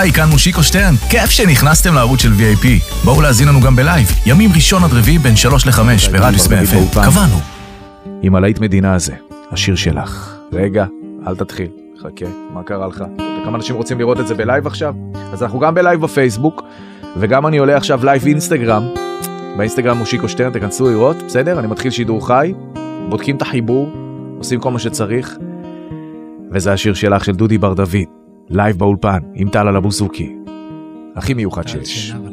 היי, כאן מושיקו שטרן, כיף שנכנסתם לערוץ של VIP. בואו להזין לנו גם בלייב, ימים ראשון עד רביעי בין 3 ל-5 ברדיוס FM. קבענו. עם הלהיט מדינה הזה, השיר שלך. רגע, אל תתחיל, חכה, מה קרה לך? כמה אנשים רוצים לראות את זה בלייב עכשיו? אז אנחנו גם בלייב בפייסבוק, וגם אני עולה עכשיו לייב אינסטגרם. באינסטגרם מושיקו שטרן, תכנסו לראות, בסדר? אני מתחיל שידור חי, בודקים את החיבור, עושים כל מה שצריך, וזה השיר שלך של דודי בר דוד. לייב באולפן, עם טל על הבוסוקי. הכי מיוחד שיש.